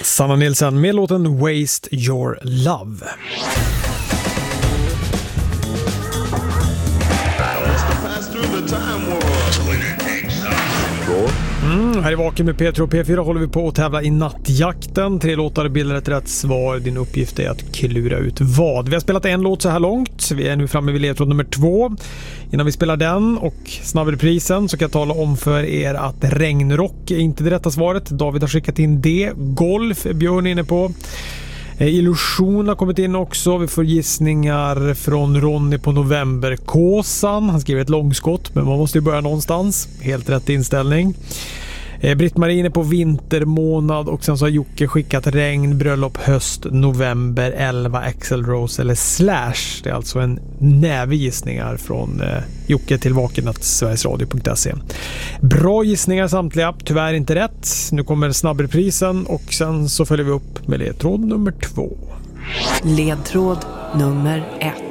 Sanna Nilsson med låten Waste Your Love. Här i Vaken med Petro och P4 håller vi på att tävla i nattjakten. 3 låtar bildar ett rätt svar. Din uppgift är att klura ut vad. Vi har spelat en låt så här långt. Vi är nu framme vid ledtråd nummer 2. Innan vi spelar den och snabbreprisen så kan jag tala om för er att regnrock är inte det rätta svaret. David har skickat in det. Golf är Björn inne på. Illusion har kommit in också. Vi får gissningar från Ronny på Novemberkåsan. Han skriver ett långskott, men man måste ju börja någonstans. Helt rätt inställning. Britt-Marie inne på vintermånad och sen så har Jocke skickat regn, bröllop, höst, november, 11, Axl Rose eller Slash. Det är alltså en näve gissningar från Jocke till vaken@sverigesradio.se. Bra gissningar samtliga, tyvärr inte rätt. Nu kommer snabbreprisen och sen så följer vi upp med ledtråd nummer 2. Ledtråd nummer 1.